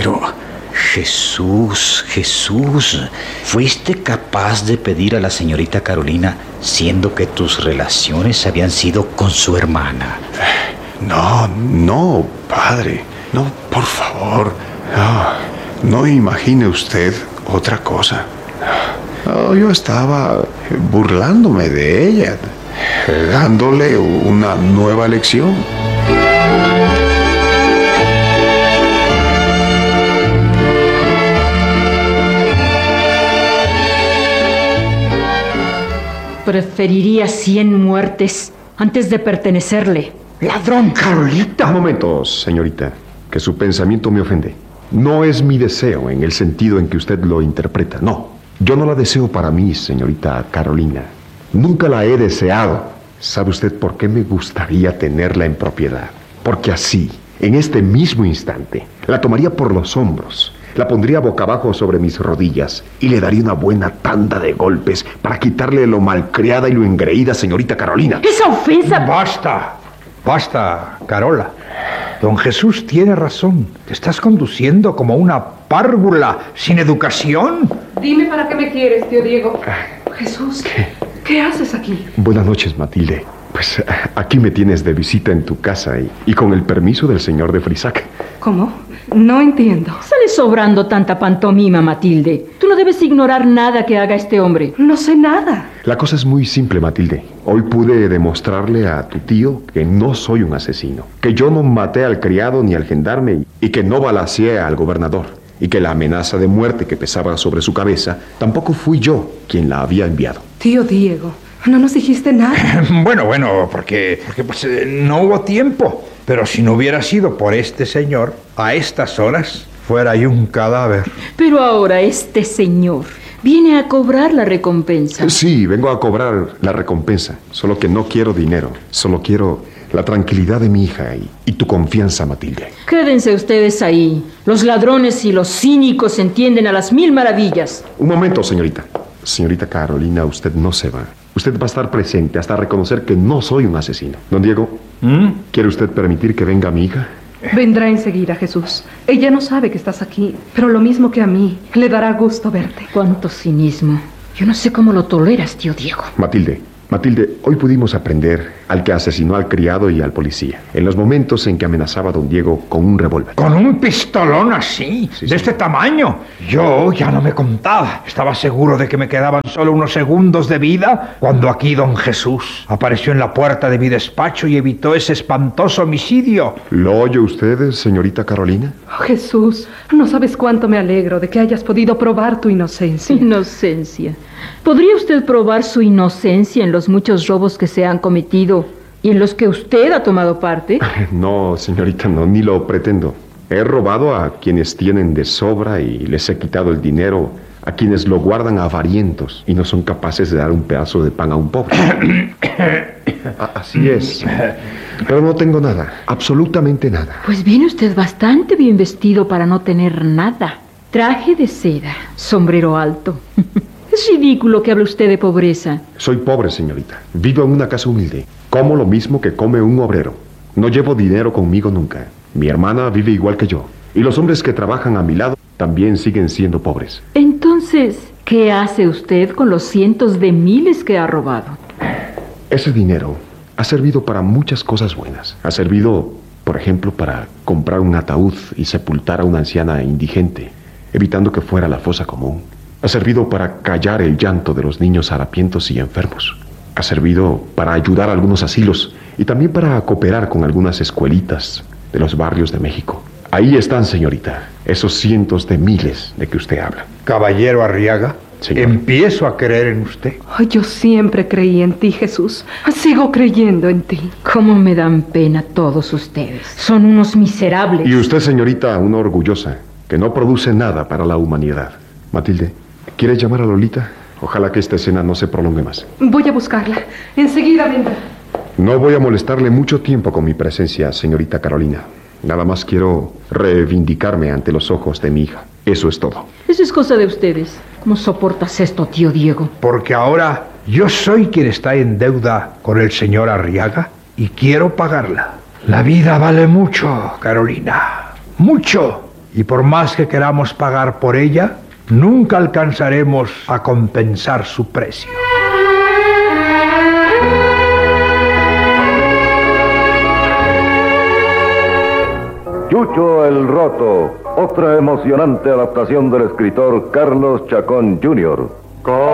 Pero, Jesús, ¿fuiste capaz de pedir a la señorita Carolina, siendo que tus relaciones habían sido con su hermana? No, padre. No, por favor. No imagine usted otra cosa. Yo estaba burlándome de ella, dándole una nueva lección. Preferiría 100 muertes antes de pertenecerle. ¡Ladrón! ¡Carolita! Un momento, señorita, que su pensamiento me ofende. No es mi deseo en el sentido en que usted lo interpreta, no. Yo no la deseo para mí, señorita Carolina. Nunca la he deseado. ¿Sabe usted por qué me gustaría tenerla en propiedad? Porque así, en este mismo instante, la tomaría por los hombros, la pondría boca abajo sobre mis rodillas y le daría una buena tanda de golpes para quitarle lo malcriada y lo engreída, señorita Carolina. ¡Esa ofensa! Basta, Carola. Don Jesús tiene razón. Te estás conduciendo como una párvula sin educación. Dime para qué me quieres, tío Diego. Jesús, ¿qué haces aquí? Buenas noches, Matilde. Pues aquí me tienes de visita en tu casa y con el permiso del señor de Frisac. ¿Cómo? No entiendo. Sale sobrando tanta pantomima, Matilde. Tú no debes ignorar nada que haga este hombre. No sé nada. La cosa es muy simple, Matilde. Hoy pude demostrarle a tu tío que no soy un asesino, que yo no maté al criado ni al gendarme y que no balaceé al gobernador, y que la amenaza de muerte que pesaba sobre su cabeza tampoco fui yo quien la había enviado. Tío Diego, no nos dijiste nada. Bueno, porque no hubo tiempo. Pero si no hubiera sido por este señor, a estas horas fuera ahí un cadáver. Pero ahora este señor viene a cobrar la recompensa. Sí, vengo a cobrar la recompensa. Solo que no quiero dinero. Solo quiero la tranquilidad de mi hija y tu confianza, Matilde. Quédense ustedes ahí. Los ladrones y los cínicos se entienden a las 1000 maravillas. Un momento, señorita. Señorita Carolina, usted no se va. Usted va a estar presente hasta reconocer que no soy un asesino. Don Diego, ¿quiere usted permitir que venga mi hija? Vendrá enseguida, Jesús. Ella no sabe que estás aquí, pero lo mismo que a mí, le dará gusto verte. Cuánto cinismo. Yo no sé cómo lo toleras, tío Diego. Matilde, hoy pudimos aprender al que asesinó al criado y al policía, en los momentos en que amenazaba a don Diego con un revólver. ¿Con un pistolón así? Sí, ¿de este tamaño? Yo ya no me contaba. Estaba seguro de que me quedaban solo unos segundos de vida cuando aquí don Jesús apareció en la puerta de mi despacho y evitó ese espantoso homicidio. ¿Lo oye usted, señorita Carolina? Oh, Jesús, no sabes cuánto me alegro de que hayas podido probar tu inocencia. Inocencia. ¿Podría usted probar su inocencia en los muchos robos que se han cometido y en los que usted ha tomado parte? No, señorita, no, ni lo pretendo. He robado a quienes tienen de sobra y les he quitado el dinero a quienes lo guardan avarientos y no son capaces de dar un pedazo de pan a un pobre. Así es. Pero no tengo nada, absolutamente nada. Pues viene usted bastante bien vestido para no tener nada. Traje de seda, sombrero alto. Es ridículo que hable usted de pobreza. Soy pobre, señorita. Vivo en una casa humilde. Como lo mismo que come un obrero. No llevo dinero conmigo nunca. Mi hermana vive igual que yo. Y los hombres que trabajan a mi lado también siguen siendo pobres. Entonces, ¿qué hace usted con los cientos de miles que ha robado? Ese dinero ha servido para muchas cosas buenas. Ha servido, por ejemplo, para comprar un ataúd y sepultar a una anciana indigente, evitando que fuera a la fosa común. Ha servido para callar el llanto de los niños harapientos y enfermos. Ha servido para ayudar a algunos asilos y también para cooperar con algunas escuelitas de los barrios de México. Ahí están, señorita, esos cientos de miles de que usted habla. Caballero Arriaga, señor, empiezo a creer en usted. Oh, yo siempre creí en ti, Jesús. Sigo creyendo en ti. Cómo me dan pena todos ustedes. Son unos miserables. Y usted, señorita, una orgullosa, que no produce nada para la humanidad. Matilde, ¿quieres llamar a Lolita? Ojalá que esta escena no se prolongue más. Voy a buscarla. Enseguida vendrá. No voy a molestarle mucho tiempo con mi presencia, señorita Carolina. Nada más quiero reivindicarme ante los ojos de mi hija. Eso es todo. Eso es cosa de ustedes. ¿Cómo soportas esto, tío Diego? Porque ahora yo soy quien está en deuda con el señor Arriaga y quiero pagarla. La vida vale mucho, Carolina. Mucho. Y por más que queramos pagar por ella, nunca alcanzaremos a compensar su precio. Chucho el Roto, otra emocionante adaptación del escritor Carlos Chacón Jr.